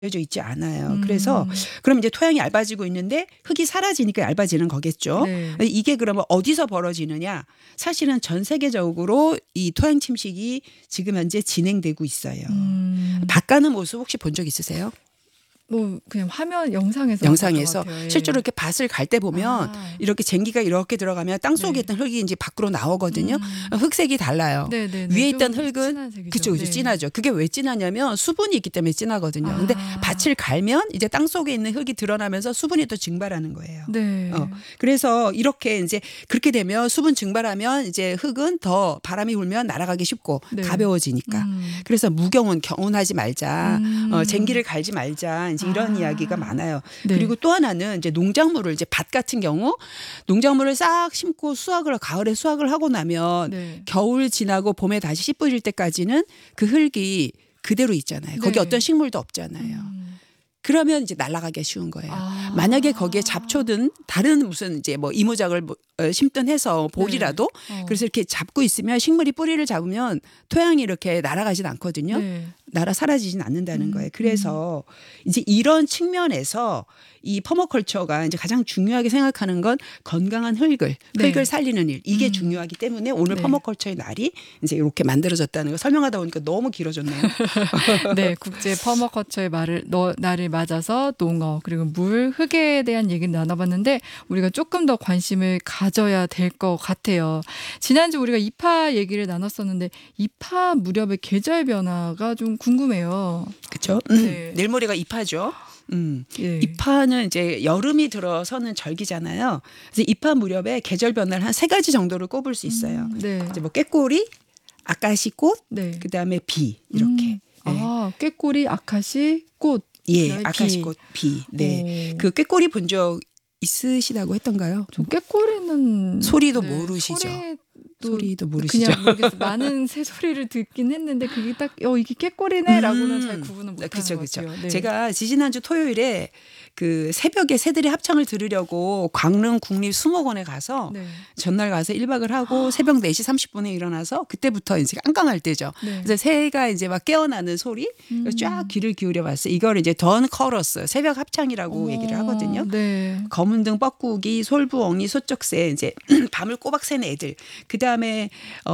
져 있지 않아요. 그래서 그럼 이제 토양이 얇아지고 있는데 흙이 사라지니까 얇아지는 거겠죠. 네. 이게 그러면 어디서 벌어지느냐? 사실은 전 세계적으로 이 토양 침식이 지금 현재 진행되고 있어요. 밭가는 모습 혹시 본 적 있으세요? 뭐 그냥 화면 영상에서 실제로 이렇게 밭을 갈 때 보면 이렇게 쟁기가 이렇게 들어가면 땅 속에 있던 흙이 이제 밖으로 나오거든요. 흙색이 달라요. 위에 있던 흙은 그쵸, 진하죠. 그게 왜 진하냐면 수분이 있기 때문에 진하거든요. 근데 밭을 갈면 이제 땅 속에 있는 흙이 드러나면서 수분이 또 증발하는 거예요. 그래서 이렇게 이제 그렇게 되면 수분 증발하면 이제 흙은 더 바람이 불면 날아가기 쉽고 가벼워지니까. 그래서 무경운 경운하지 말자. 쟁기를 갈지 말자. 이제 이런 이야기가 많아요. 그리고 또 하나는 이제 농작물을 이제 밭 같은 경우 농작물을 싹 심고 가을에 수확을 하고 나면 겨울 지나고 봄에 다시 씨 뿌릴 때까지는 그 흙이 그대로 있잖아요. 거기 어떤 식물도 없잖아요. 그러면 이제 날아가기 쉬운 거예요. 만약에 거기에 잡초든 다른 무슨 이제 뭐 이모작을 심든 해서 볼이라도 그래서 이렇게 잡고 있으면 식물이 뿌리를 잡으면 토양이 이렇게 날아가진 않거든요. 날아 사라지진 않는다는 거예요. 그래서 이제 이런 측면에서 이 퍼머컬처가 이제 가장 중요하게 생각하는 건 건강한 흙을 살리는 일. 이게 중요하기 때문에 오늘 퍼머컬처의 날이 이제 이렇게 만들어졌다는 거 설명하다 보니까 너무 길어졌네요. 네, 국제 퍼머컬처의 날을 맞아서 농어 그리고 물, 흙에 대한 얘기를 나눠봤는데 우리가 조금 더 관심을 가져야 될 것 같아요. 지난주 우리가 이파 얘기를 나눴었는데 이파 무렵의 계절 변화가 좀 궁금해요. 그렇죠. 내일모레가 이파죠. 이파는 이제 여름이 들어서는 절기잖아요. 그래서 이파 무렵에 계절 변화를 한 3가지 정도를 꼽을 수 있어요. 이제 뭐 꾀꼬리, 아카시꽃, 그다음에 비 이렇게. 꾀꼬리, 아카시, 꽃. 아카시꽃, 비. 그 꾀꼬리 본 적 있으시다고 했던가요? 좀 꾀꼬리는 소리도 모르시죠? 소리도 모르시죠? 그냥 모르겠어요. 많은 새소리를 듣긴 했는데 그게 딱 이게 꾀꼬리네라고는 잘 구분은 못하는 것 같아요. 제가 지지난주 토요일에 그 새벽에 새들의 합창을 들으려고 광릉 국립수목원에 가서 전날 가서 1박을 하고 새벽 4시 30분에 일어나서 그때부터 이제 깜깜할 때죠. 그래서 새가 이제 막 깨어나는 소리 쫙 귀를 기울여 봤어요. 이걸 이제 던 커러스 새벽 합창이라고 얘기를 하거든요. 검은등 뻐꾸기, 솔부엉이, 소쩍새 이제 밤을 꼬박 새는 애들. 그다음에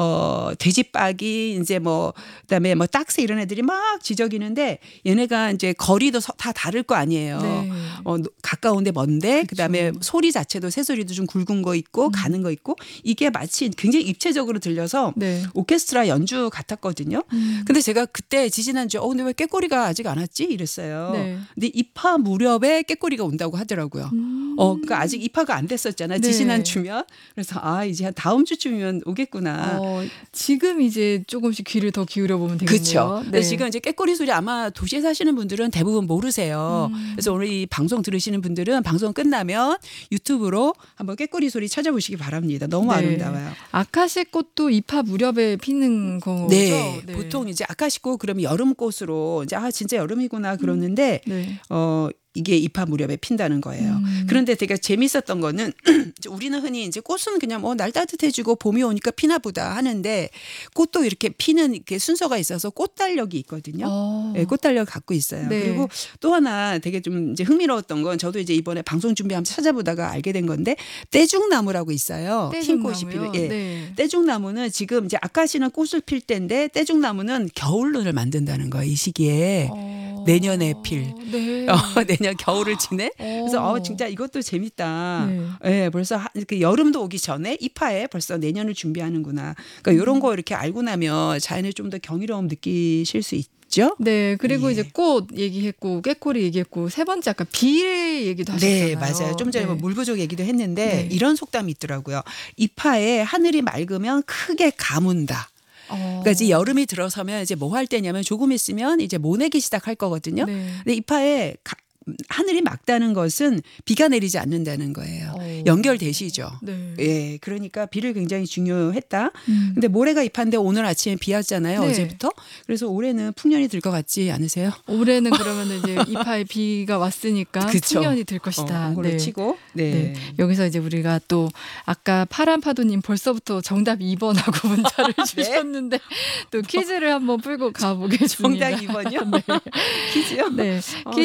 돼지박이 이제 뭐 그다음에 뭐 딱새 이런 애들이 막 지저귀는데 얘네가 이제 거리도 다 다를 거 아니에요. 가까운데 먼데 그다음에 소리 자체도 새소리도 좀 굵은 거 있고 가는 거 있고 이게 마치 굉장히 입체적으로 들려서 오케스트라 연주 같았거든요. 근데 제가 그때 지지난주에 근데 왜 꾀꼬리가 아직 안 왔지? 이랬어요. 근데 입하 무렵에 꾀꼬리가 온다고 하더라고요. 그러니까 아직 입하가 안 됐었잖아요. 지지난주면. 그래서 이제 한 다음 주쯤이면 오겠구나. 지금 이제 조금씩 귀를 더 기울여 보면 되겠네요. 그렇죠. 지금 이제 꾀꼬리 소리 아마 도시에 사시는 분들은 대부분 모르세요. 그래서 오늘 이 방송 들으시는 분들은 방송 끝나면 유튜브로 한번 꾀꼬리 소리 찾아보시기 바랍니다. 너무 아름다워요. 아카시꽃도 입하 무렵에 피는 거죠? 보통 이제 아카시꽃 그러면 여름꽃으로 이제 진짜 여름이구나 그러는데 이게 입하 무렵에 핀다는 거예요. 그런데 되게 재밌었던 거는 우리는 흔히 이제 꽃은 그냥 날 따뜻해지고 봄이 오니까 피나 보다 하는데 꽃도 이렇게 피는 이렇게 순서가 있어서 꽃달력이 있거든요. 꽃달력 갖고 있어요. 그리고 또 하나 되게 좀 이제 흥미로웠던 건 저도 이제 이번에 방송 준비하면서 찾아보다가 알게 된 건데 떼죽나무라고 있어요. 흰 꽃이 피는. 떼죽나무는 지금 이제 아카시는 꽃을 필 때인데 떼죽나무는 겨울눈을 만든다는 거예요. 이 시기에. 내년에 필. 내년 겨울을 지내. 그래서 진짜 이것도 재밌다. 벌써 그 여름도 오기 전에 입하에 벌써 내년을 준비하는구나. 그러니까 이런 거 이렇게 알고 나면 자연에 좀 더 경이로움 느끼실 수 있죠. 그리고 이제 꽃 얘기했고 꾀꼬리 얘기했고 세 번째 아까 비 얘기도 하셨잖아요. 맞아요. 좀 전에 물 부족 얘기도 했는데 이런 속담이 있더라고요. 입하에 하늘이 맑으면 크게 가문다. 그러니까 이제 여름이 들어서면 이제 뭐 할 때냐면 조금 있으면 이제 모내기 시작할 거거든요. 근데 입하에 하늘이 맑다는 것은 비가 내리지 않는다는 거예요. 연결되시죠. 네. 예, 그러니까 비를 굉장히 중요했다. 근데 모레가 입한데 오늘 아침에 비 왔잖아요. 네. 어제부터. 그래서 올해는 풍년이 들 것 같지 않으세요? 올해는 그러면 이제 이파에 비가 왔으니까 그쵸. 풍년이 들 것이다. 그걸로 치고. 네. 네. 여기서 이제 우리가 또 아까 파란파도님 벌써부터 정답 2번하고 문자를 주셨는데 또 퀴즈를 한번 풀고 가보겠습니다. 정답 2번이요? 네. 퀴즈요? 네.